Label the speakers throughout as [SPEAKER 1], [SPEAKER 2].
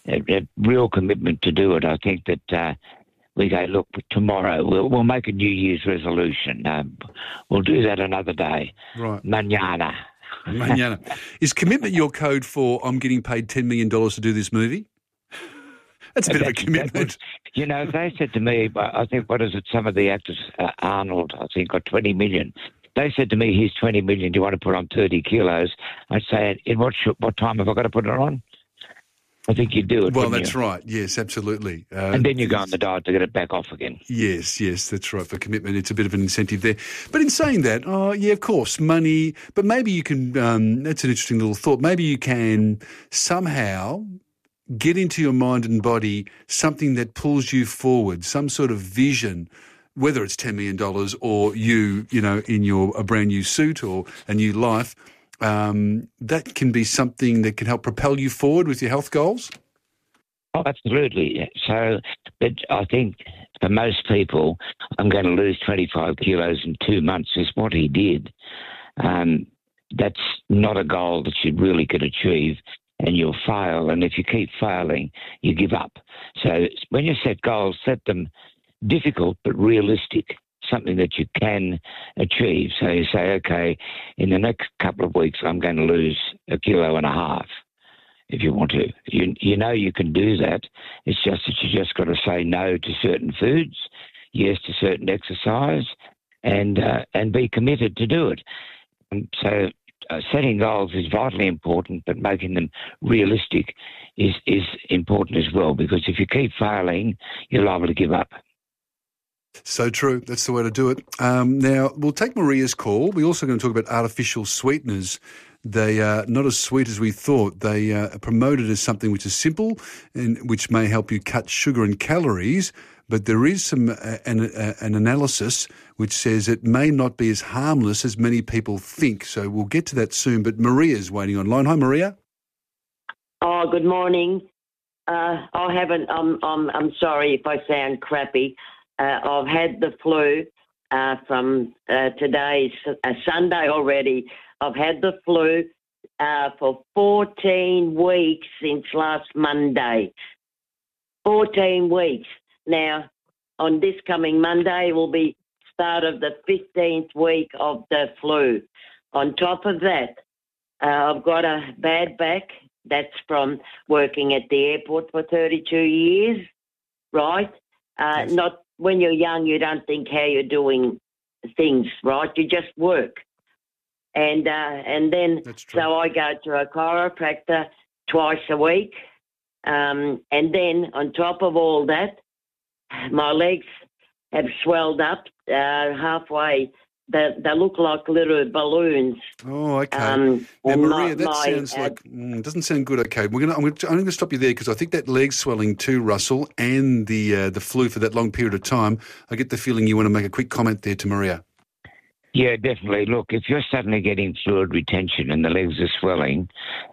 [SPEAKER 1] a real commitment to do it. I think that we go, look, tomorrow we'll make a New Year's resolution. We'll do that another day.
[SPEAKER 2] Right.
[SPEAKER 1] Mañana.
[SPEAKER 2] Mañana. Is commitment your code for I'm getting paid $10 million to do this movie? That's a bit of a commitment.
[SPEAKER 1] They said to me, I think, what is it, some of the actors, Arnold, I think, got 20 million. They said to me, here's 20 million, do you want to put on 30 kilos? I'd say, in what time have I got to put it on? I think you do it.
[SPEAKER 2] Well, that's right. Yes, absolutely.
[SPEAKER 1] And then you go on the diet to get it back off again.
[SPEAKER 2] Yes, that's right. For commitment, it's a bit of an incentive there. But in saying that, of course, money. But maybe you can. That's an interesting little thought. Maybe you can somehow get into your mind and body something that pulls you forward, some sort of vision. Whether it's $10 million or you in a brand new suit or a new life. That can be something that can help propel you forward with your health goals?
[SPEAKER 1] Oh, absolutely. So, but I think for most people, I'm going to lose 25 kilos in 2 months is what he did. That's not a goal that you really could achieve, and you'll fail. And if you keep failing, you give up. So when you set goals, set them difficult but realistic. Something that you can achieve. So you say, okay, in the next couple of weeks, I'm going to lose 1.5 kilos if you want to. You know you can do that. It's just that you just got to say no to certain foods, yes to certain exercise, and be committed to do it. So setting goals is vitally important, but making them realistic is important as well, because if you keep failing, you're liable to give up.
[SPEAKER 2] So true. That's the way to do it. Now, we'll take Maria's call. We're also going to talk about artificial sweeteners. They are not as sweet as we thought. They are promoted as something which is simple and which may help you cut sugar and calories, but there is an analysis which says it may not be as harmless as many people think. So we'll get to that soon. But Maria's waiting online. Hi, Maria.
[SPEAKER 3] Oh, good morning. I'm sorry if I sound crappy. I've had the flu from today's Sunday already. I've had the flu for 14 weeks since last Monday. 14 weeks. Now, on this coming Monday will be start of the 15th week of the flu. On top of that, I've got a bad back. That's from working at the airport for 32 years, right? Not when you're young, you don't think how you're doing things, right? You just work. And then, so I go to a chiropractor twice a week. And then on top of all that, my legs have swelled up halfway. They look like little balloons.
[SPEAKER 2] Oh, okay. Now, Maria, that sounds like doesn't sound good. Okay, I'm going to stop you there because I think that leg swelling too, Russell, and the flu for that long period of time. I get the feeling you want to make a quick comment there to Maria.
[SPEAKER 1] Yeah, definitely. Look, if you're suddenly getting fluid retention and the legs are swelling,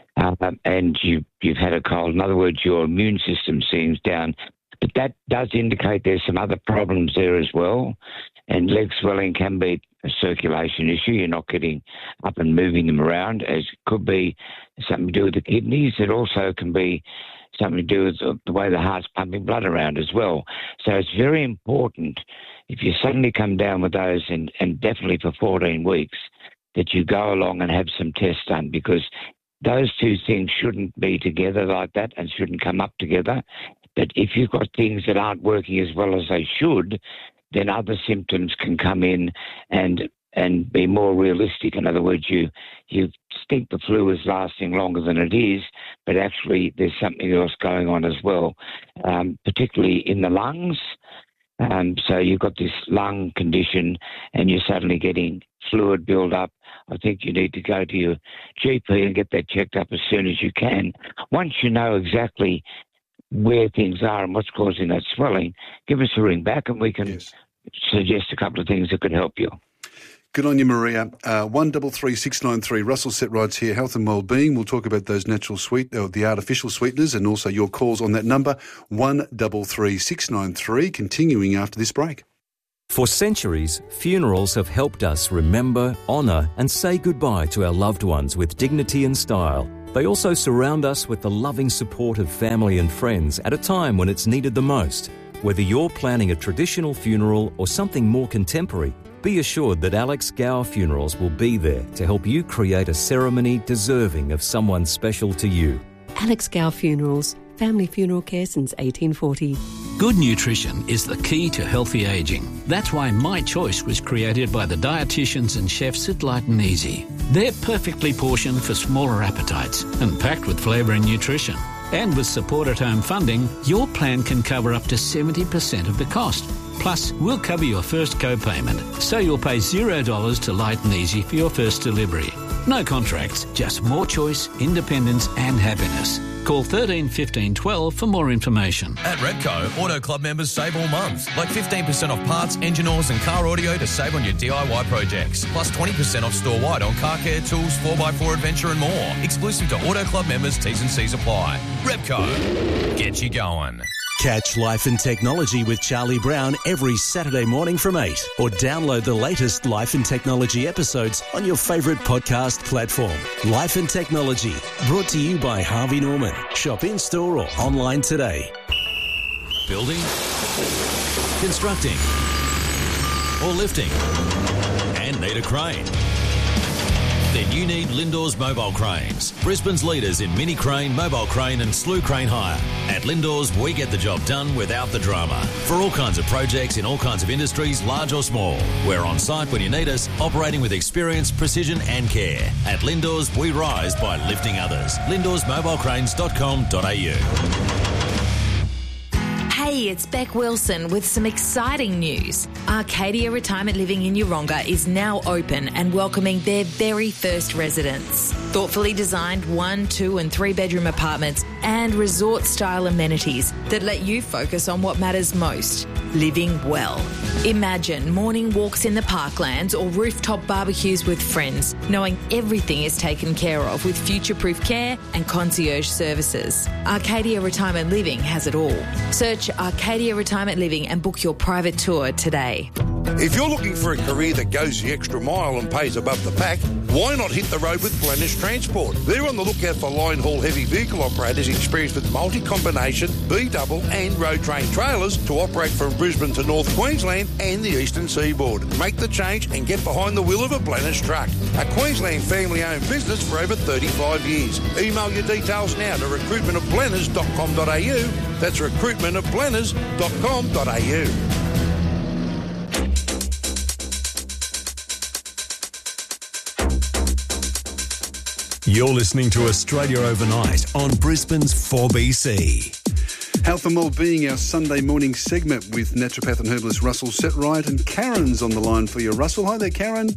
[SPEAKER 1] and you've had a cold, in other words, your immune system seems down. But that does indicate there's some other problems there as well. And leg swelling can be a circulation issue. You're not getting up and moving them around. It could be something to do with the kidneys. It also can be something to do with the way the heart's pumping blood around as well. So it's very important if you suddenly come down with those, and definitely for 14 weeks, that you go along and have some tests done, because those two things shouldn't be together like that and shouldn't come up together. But if you've got things that aren't working as well as they should, then other symptoms can come in and be more realistic. In other words, you think the flu is lasting longer than it is, but actually there's something else going on as well, particularly in the lungs. So you've got this lung condition and you're suddenly getting fluid build up. I think you need to go to your GP and get that checked up as soon as you can. Once you know exactly where things are and what's causing that swelling, give us a ring back and we can suggest a couple of things that could help you.
[SPEAKER 2] Good on you, Maria. 133693. Russell Setrights here, Health and Wellbeing. We'll talk about those the artificial sweeteners, and also your calls on that number, 133693, continuing after this break.
[SPEAKER 4] For centuries, funerals have helped us remember, honour and say goodbye to our loved ones with dignity and style. They also surround us with the loving support of family and friends at a time when it's needed the most. Whether you're planning a traditional funeral or something more contemporary, be assured that Alex Gower Funerals will be there to help you create a ceremony deserving of someone special to you.
[SPEAKER 5] Alex Gower Funerals, family funeral care since 1840.
[SPEAKER 6] Good nutrition is the key to healthy ageing. That's why My Choice was created by the dietitians and chefs at Light and Easy. They're perfectly portioned for smaller appetites and packed with flavour and nutrition. And with Support at Home funding, your plan can cover up to 70% of the cost. Plus, we'll cover your first co-payment, so you'll pay $0 to Light and Easy for your first delivery. No contracts, just more choice, independence and happiness. Call 13 15 12 for more information.
[SPEAKER 7] At Repco, Auto Club members save all month. Like 15% off parts, engine oils and car audio to save on your DIY projects. Plus 20% off store-wide on car care, tools, 4x4 adventure and more. Exclusive to Auto Club members, T's and C's apply. Repco, get you going.
[SPEAKER 8] Catch Life and Technology with Charlie Brown every Saturday morning from 8 or download the latest Life and Technology episodes on your favourite podcast platform. Life and Technology, brought to you by Harvey Norman. Shop in-store or online today.
[SPEAKER 7] Building, constructing, or lifting, and need a crane? Then you need Lindor's Mobile Cranes, Brisbane's leaders in mini crane, mobile crane and slew crane hire. At Lindor's, we get the job done without the drama. For all kinds of projects in all kinds of industries, large or small. We're on site when you need us, operating with experience, precision and care. At Lindor's, we rise by lifting others. lindorsmobilecranes.com.au.
[SPEAKER 9] Hey, it's Beck Wilson with some exciting news. Arcadia Retirement Living in Yeronga is now open and welcoming their very first residents. Thoughtfully designed 1, 2 and 3 bedroom apartments and resort-style amenities that let you focus on what matters most, living well. Imagine morning walks in the parklands or rooftop barbecues with friends, knowing everything is taken care of with future-proof care and concierge services. Arcadia Retirement Living has it all. Search Arcadia Retirement Living and book your private tour today.
[SPEAKER 10] If you're looking for a career that goes the extra mile and pays above the pack, why not hit the road with Blennish Transport? They're on the lookout for line haul heavy vehicle operators experienced with multi-combination, B-double and road train trailers to operate from Brisbane to North Queensland and the eastern seaboard. Make the change and get behind the wheel of a Blennish truck. A Queensland family-owned business for over 35 years. Email your details now to recruitmentofblenners.com.au. That's recruitmentofblenners.com.au.
[SPEAKER 8] You're listening to Australia Overnight on Brisbane's 4BC.
[SPEAKER 2] Health and Wellbeing, our Sunday morning segment with naturopath and herbalist Russell Setright, and Karen's on the line for you. Russell, hi there, Karen.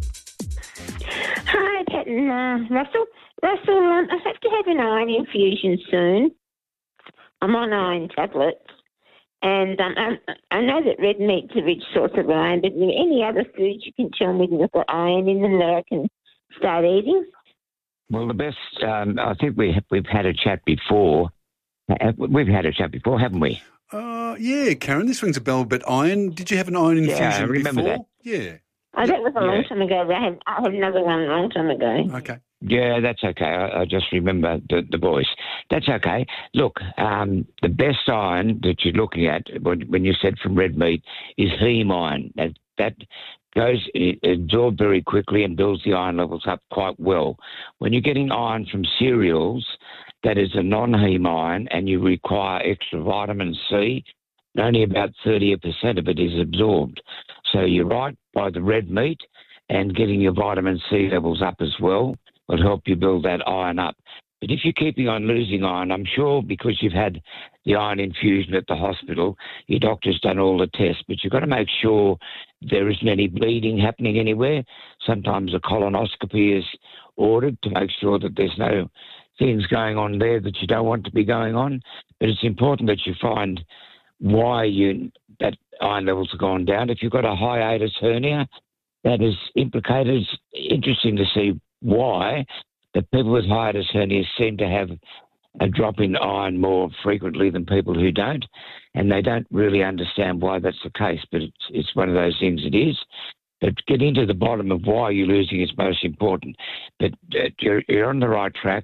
[SPEAKER 11] Hi, Pat and Russell. Russell, I have to have an iron infusion soon. I'm on iron tablets. And I know that red meat's a rich source of iron, but are there any other foods you can tell me that have got iron in them that I can start eating?
[SPEAKER 1] Well, the best, I think we've had a chat before. We've had a chat before, haven't we?
[SPEAKER 2] Yeah, Karen, this rings a bell, but iron, did you have an iron infusion
[SPEAKER 1] I remember
[SPEAKER 2] before?
[SPEAKER 1] that.
[SPEAKER 2] Yeah.
[SPEAKER 11] Oh, that was a long time ago. I had another one a long time ago.
[SPEAKER 2] Okay.
[SPEAKER 1] Yeah, that's okay. I just remember the voice. That's okay. Look, the best iron that you're looking at, when you said from red meat, is heme iron. That goes absorbed very quickly and builds the iron levels up quite well. When you're getting iron from cereals, that is a non-heme iron, and you require extra vitamin C, and only about 30% of it is absorbed. So you're right, by the red meat and getting your vitamin C levels up as well will help you build that iron up. But if you're keeping on losing iron, I'm sure because you've had the iron infusion at the hospital, your doctor's done all the tests, but you've got to make sure there isn't any bleeding happening anywhere. Sometimes a colonoscopy is ordered to make sure that there's no things going on there that you don't want to be going on. But it's important that you find why that iron levels have gone down. If you've got a hiatus hernia, that is implicated. It's interesting to see why that people with hiatus hernias seem to have a drop in iron more frequently than people who don't, and they don't really understand why that's the case, but it's one of those things it is. But getting to the bottom of why you're losing is most important. But you're on the right track.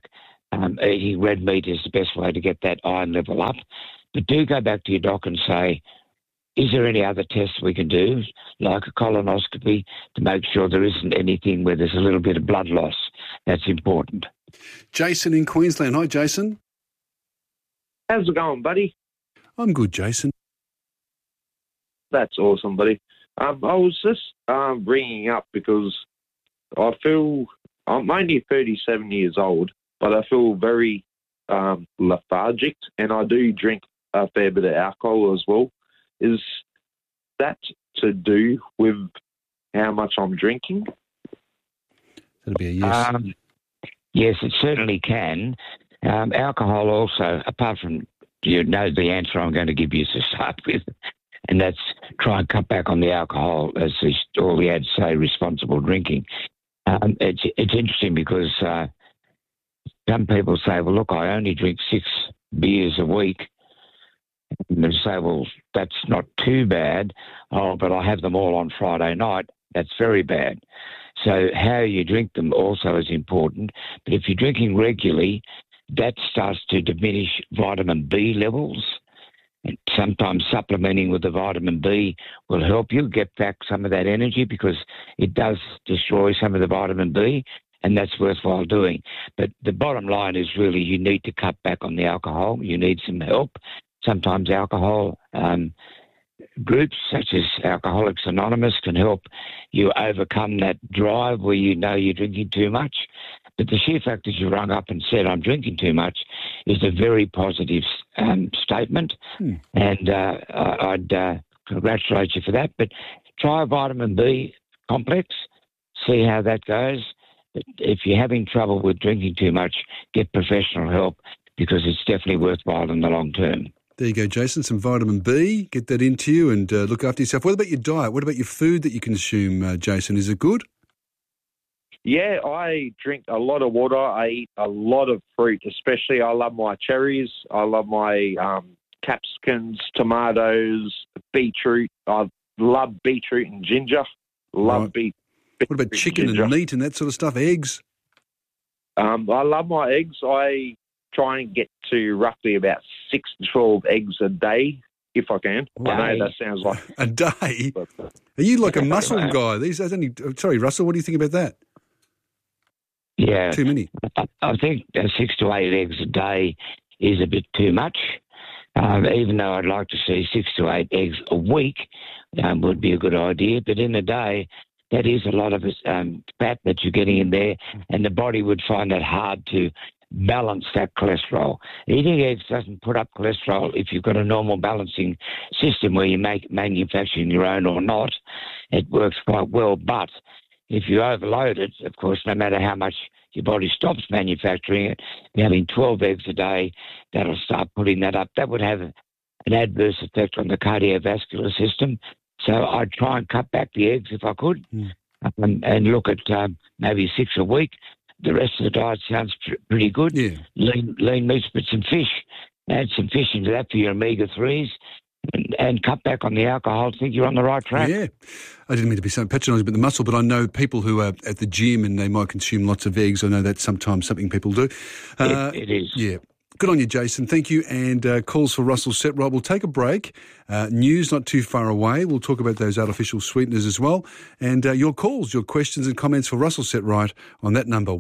[SPEAKER 1] eating red meat is the best way to get that iron level up. But do go back to your doc and say, is there any other tests we can do, like a colonoscopy, to make sure there isn't anything where there's a little bit of blood loss? That's important.
[SPEAKER 2] Jason in Queensland. Hi, Jason.
[SPEAKER 12] How's it going, buddy?
[SPEAKER 2] I'm good, Jason.
[SPEAKER 12] That's awesome, buddy. I was just ringing up because I feel I'm only 37 years old, but I feel very lethargic, and I do drink a fair bit of alcohol as well. Is that to do with how much I'm drinking?
[SPEAKER 2] That'll be a yes.
[SPEAKER 1] Yes, it certainly can. Alcohol also, apart from, you know the answer I'm going to give you to start with, and that's try and cut back on the alcohol, as all the ads say, responsible drinking. It's interesting because some people say, well, look, I only drink 6 beers a week. And they say, well, that's not too bad. Oh, but I have them all on Friday night. That's very bad. So how you drink them also is important. But if you're drinking regularly, that starts to diminish vitamin B levels. And sometimes supplementing with the vitamin B will help you get back some of that energy, because it does destroy some of the vitamin B, and that's worthwhile doing. But the bottom line is really you need to cut back on the alcohol. You need some help. Sometimes alcohol groups such as Alcoholics Anonymous can help you overcome that drive where you know you're drinking too much. But the sheer fact that you rung up and said, I'm drinking too much, is a very positive statement. And I'd congratulate you for that. But try a vitamin B complex, see how that goes. But if you're having trouble with drinking too much, get professional help, because it's definitely worthwhile in the long term.
[SPEAKER 2] There you go, Jason. Some vitamin B. Get that into you and look after yourself. What about your diet? What about your food that you consume, Jason? Is it good?
[SPEAKER 12] Yeah, I drink a lot of water. I eat a lot of fruit, especially I love my cherries. I love my capsicums, tomatoes, beetroot. I love beetroot and ginger. Love beetroot.
[SPEAKER 2] What about chicken and meat and that sort of stuff? Eggs?
[SPEAKER 12] I love my eggs. I try and get to roughly about 6 to 12 eggs a day, if I can. I know that sounds like...
[SPEAKER 2] A day? Are you like a muscle guy? Sorry, Russell, what do you think about that?
[SPEAKER 1] Yeah.
[SPEAKER 2] Too many?
[SPEAKER 1] I think 6 to 8 eggs a day is a bit too much, even though I'd like to see 6 to 8 eggs a week would be a good idea. But in a day, that is a lot of fat that you're getting in there, and the body would find that hard to balance that cholesterol. Eating eggs doesn't put up cholesterol if you've got a normal balancing system where you manufacturing your own or not. It works quite well, but if you overload it, of course, no matter how much your body stops manufacturing it, you're having 12 eggs a day, that'll start putting that up. That would have an adverse effect on the cardiovascular system. So I'd try and cut back the eggs if I could, and look at maybe 6 a week. The rest of the diet sounds pretty good.
[SPEAKER 2] Yeah.
[SPEAKER 1] Lean meats, but some fish. Add some fish into that for your omega-3s and cut back on the alcohol. I think you're on the right track.
[SPEAKER 2] Yeah. I didn't mean to be so patronising about the muscle, but I know people who are at the gym and they might consume lots of eggs. I know that's sometimes something people do.
[SPEAKER 1] It is.
[SPEAKER 2] Yeah. Good on you, Jason. Thank you. And calls for Russell Setright. We'll take a break. News not too far away. We'll talk about those artificial sweeteners as well. And your calls, your questions and comments for Russell Setright on that number,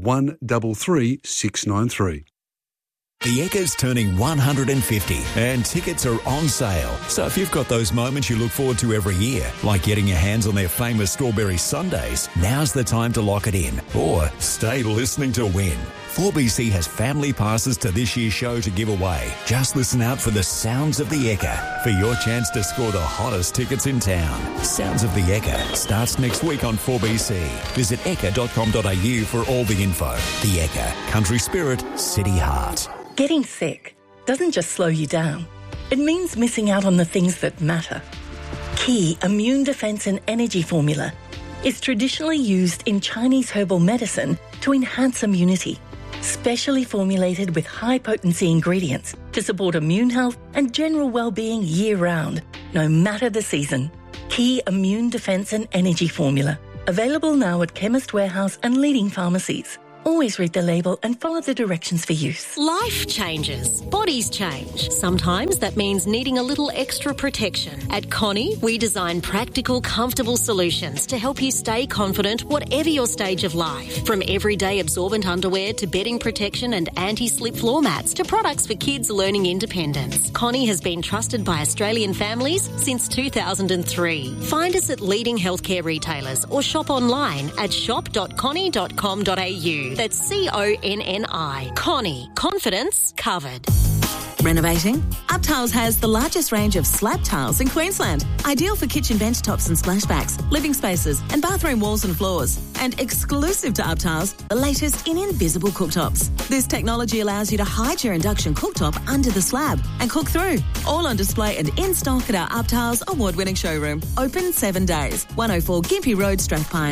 [SPEAKER 2] 133 693.
[SPEAKER 7] The Ekka's turning 150 and tickets are on sale. So if you've got those moments you look forward to every year, like getting your hands on their famous strawberry sundaes, now's the time to lock it in. Or stay listening to win. 4BC has family passes to this year's show to give away. Just listen out for the Sounds of the Ekka for your chance to score the hottest tickets in town. Sounds of the Ekka starts next week on 4BC. Visit ekka.com.au for all the info. The Ekka, country spirit, city heart.
[SPEAKER 13] Getting sick doesn't just slow you down. It means missing out on the things that matter. Key Immune Defense and Energy Formula is traditionally used in Chinese herbal medicine to enhance immunity, specially formulated with high-potency ingredients to support immune health and general well-being year-round, no matter the season. Key Immune Defense and Energy Formula. Available now at Chemist Warehouse and leading pharmacies. Always read the label and follow the directions for use.
[SPEAKER 14] Life changes. Bodies change. Sometimes that means needing a little extra protection. At Connie, we design practical, comfortable solutions to help you stay confident whatever your stage of life. From everyday absorbent underwear to bedding protection and anti-slip floor mats to products for kids learning independence. Connie has been trusted by Australian families since 2003. Find us at leading healthcare retailers or shop online at shop.connie.com.au. That's CONNI. Connie. Confidence covered.
[SPEAKER 15] Renovating? UpTiles has the largest range of slab tiles in Queensland. Ideal for kitchen bench tops and splashbacks, living spaces and bathroom walls and floors. And exclusive to UpTiles, the latest in invisible cooktops. This technology allows you to hide your induction cooktop under the slab and cook through. All on display and in stock at our UpTiles award-winning showroom. Open 7 days. 104 Gympie Road, Strathpine.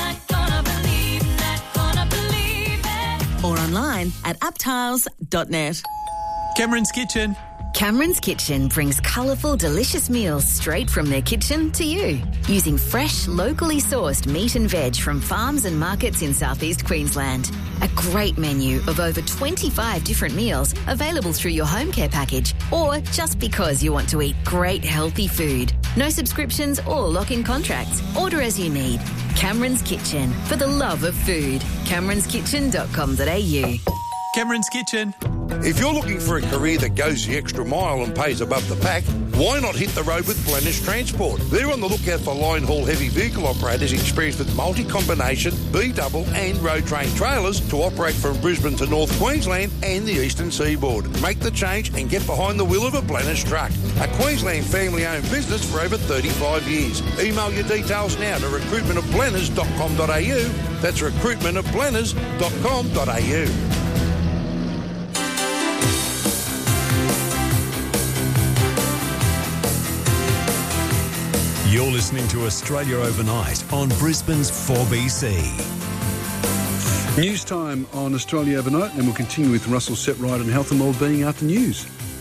[SPEAKER 15] Or online at uptiles.net.
[SPEAKER 16] Cameron's Kitchen.
[SPEAKER 17] Cameron's Kitchen brings colourful, delicious meals straight from their kitchen to you. Using fresh, locally sourced meat and veg from farms and markets in southeast Queensland. A great menu of over 25 different meals available through your home care package or just because you want to eat great, healthy food. No subscriptions or lock-in contracts. Order as you need. Cameron's Kitchen, for the love of food. CameronsKitchen.com.au.
[SPEAKER 16] Cameron's Kitchen.
[SPEAKER 10] If you're looking for a career that goes the extra mile and pays above the pack, why not hit the road with Blennish Transport? They're on the lookout for line haul heavy vehicle operators experienced with multi-combination, B-double and road train trailers to operate from Brisbane to North Queensland and the eastern seaboard. Make the change and get behind the wheel of a Blennish truck. A Queensland family-owned business for over 35 years. Email your details now to recruitmentofblenners.com.au. That's recruitmentofblenners.com.au.
[SPEAKER 8] You're listening to Australia Overnight on Brisbane's 4BC.
[SPEAKER 2] News time on Australia Overnight, and we'll continue with Russell Setright and health and wellbeing after news.